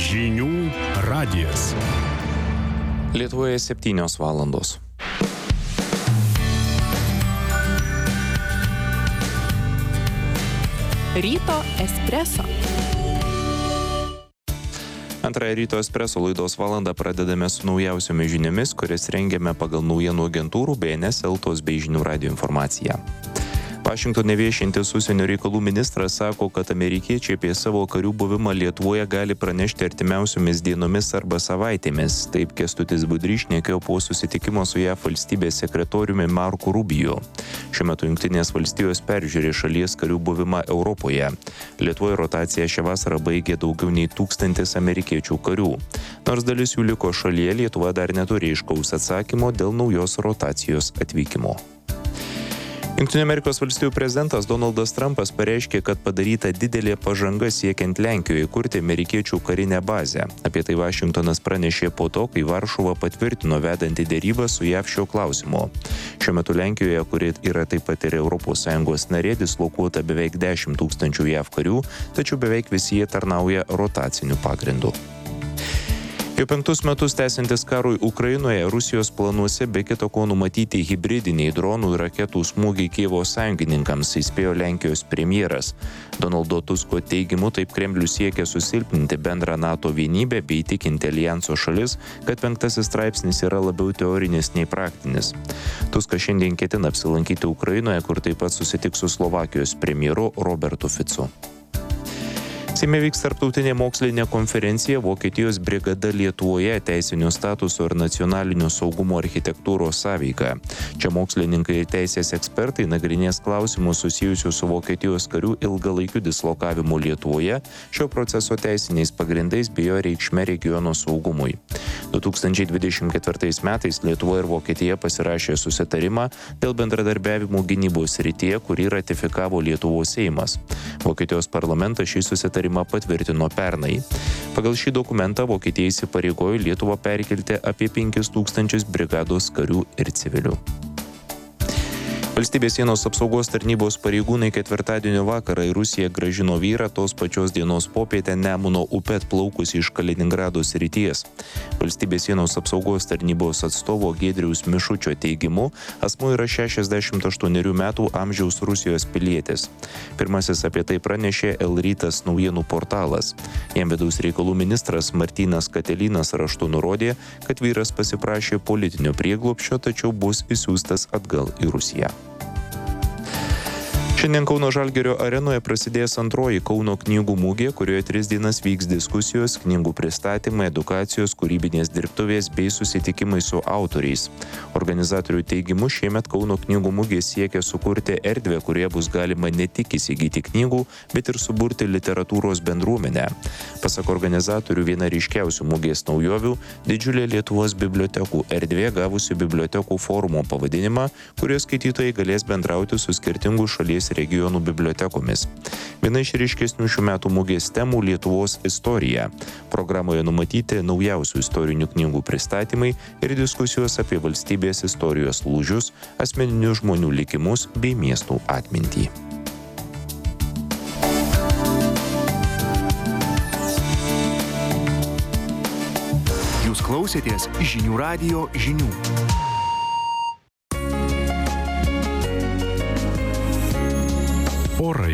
Žinių radijas. Lietuvoje 7 valandos. Ryto espreso. Antrąją Ryto espreso laidos valandą pradedame su naujausiomis žiniomis, kurias rengiame pagal naujienų agentūrų BNS, Eltos bei Žinių radijo informaciją. Vašingtone viešintis užsienio reikalų ministras sako, kad amerikiečiai apie savo karių buvimą Lietuvoje gali pranešti artimiausiomis dienomis arba savaitėmis. Taip Kęstutis Budrys šnekėjo po susitikimo su JAV valstybės sekretoriumi Marku Rubiju. Šiuo metu Jungtinės valstijos peržiūrė šalies karių buvimą Europoje. Lietuvoje rotaciją šią vasarą baigė daugiau nei 1000 amerikiečių karių. Nors dalis jų liko šalyje, Lietuva dar neturi aiškaus atsakymo dėl naujos rotacijos atvykimo. Jungtinių Amerikos valstijų prezidentas Donaldas Trumpas pareiškė, kad padaryta didelė pažanga siekiant Lenkijoje įkurti amerikiečių karinę bazę. Apie tai Vašingtonas pranešė po to, kai Varšuva patvirtino vedantį derybą su JAV šio klausimo. Šiuo metu Lenkijoje, kuri yra taip pat ir ES narė, dislokuota beveik 10 000 JAV karių, tačiau beveik visi jie tarnauja rotaciniu pagrindu. Jau 5 metus tęsiantis karui Ukrainoje, Rusijos planuose be kito ko numatyti hibridiniai dronų ir raketų smūgiai Kijevo sąjungininkams, įspėjo Lenkijos premjeras. Donaldo Tusko teigimu, taip Kremlius siekia susilpninti bendrą NATO vienybę bei įtikinti alijanso šalis, kad 5 straipsnis yra labiau teorinis nei praktinis. Tuskas šiandien ketina apsilankyti Ukrainoje, kur taip pat susitiks su Slovakijos premjeru Robertu Ficu. Seime vyks tarptautinė mokslinė konferencija Vokietijos brigada Lietuvoje teisinio statuso ir nacionalinio saugumo architektūros sąveika. Čia mokslininkai ir teisės ekspertai nagrinės klausimus susijusius su Vokietijos karių ilgalaikiu dislokavimu Lietuvoje, šio proceso teisiniais pagrindais bei jo reikšme regiono saugumui. 2024 metais Lietuva ir Vokietija pasirašė susitarimą dėl bendradarbiavimo gynybos srityje, kurį ratifikavo Lietuvos Seimas. Vokietijos parlamentas šį susitarimą patvirtino pernai. Pagal šį dokumentą Vokietija įsipareigojo Lietuvą perkelti apie 5000 brigados karių ir civilių. Valstybės sienos apsaugos tarnybos pareigūnai ketvirtadienio vakarą į Rusiją grąžino vyrą tos pačios dienos popietę Nemuno upe atplaukusį iš Kaliningrado srities. Valstybės sienos apsaugos tarnybos atstovo Giedriaus Mišučio teigimu, asmuo yra 68 metų amžiaus Rusijos pilietis. Pirmasis apie tai pranešė L-Rytas naujienų portalas. Jam vidaus reikalų ministras Martynas Katelinas raštu nurodė, kad vyras pasiprašė politinio prieglobsčio, tačiau bus išsiųstas atgal į Rusiją. Šiandien Kauno Žalgirio arenoje prasidės antroji Kauno knygų mugė, kurioje 3 dienas vyks diskusijos, knygų pristatymai, edukacijos, kūrybinės dirbtuvės bei susitikimai su autoriais. Organizatorių teigimu, šiemet Kauno knygų mugė siekia sukurti erdvę, kurioje bus galima ne tik įsigyti knygų, bet ir suburti literatūros bendruomenę. Pasak organizatorių, viena ryškiausių mugės naujovių – didžiulė Lietuvos bibliotekų erdvė gavusi bibliotekų forumo pavadinimą, kurioje skaitytojai galės bendrauti su skirtingų šalies regionų bibliotekomis. Viena iš ryškesnių šių metų mugės temų – Lietuvos istorija. Programoje numatyti naujausių istorinių knygų pristatymai ir diskusijos apie valstybės istorijos lūžius, asmeninius žmonių likimus bei miestų atmintį. Jūs klausėtės Žinių radijo žinių. Orai.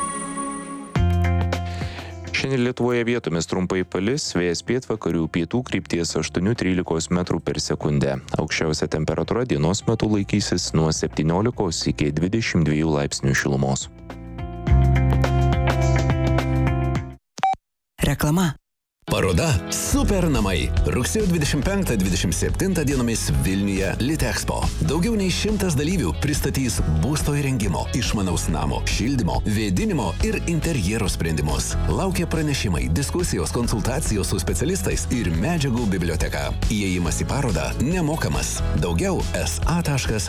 Šiandien Lietuvoje vietomis trumpai palis, vėjas pietvakarių pietų krypties 8–13 metrų per sekundę. Aukščiausia temperatūra dienos metu laikysis nuo 17 iki 22 laipsnių šilumos. Reklama. Paroda Super namai. Rugsėjo 25–27 dienomis Vilniuje Litexpo. Daugiau nei 100 dalyvių pristatys būsto įrengimo, išmanaus namo, šildymo, vėdinimo ir interjero sprendimus. Laukia pranešimai, diskusijos, konsultacijos su specialistais ir medžiagų biblioteka. Įėjimas į parodą nemokamas. Daugiau sa.